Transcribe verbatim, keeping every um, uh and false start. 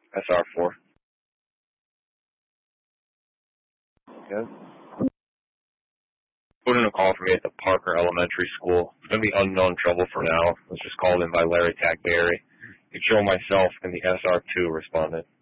S R four. Yes. Put in a call for me at the Parker Elementary School. It's going to be unknown trouble for now. It was just called in by Larry Tackberry. Control myself and the S R two responded.